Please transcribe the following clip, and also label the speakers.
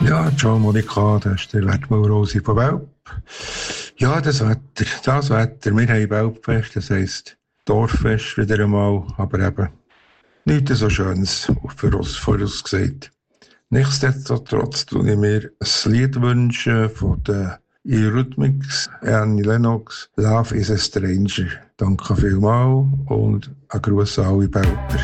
Speaker 1: Ja, ciao Monika, das ist der Wertmüller-Rosi von Welp. Ja, das Wetter. Wir haben Welpfest, das heisst Dorffest wieder einmal, aber eben nichts so Schönes für uns vorausgesagt. Nichtsdestotrotz tue ich mir ein Lied wünschen von den Eurythmics, Annie Lennox, Love is a Stranger. Danke vielmals und ein Gruß an alle Welper.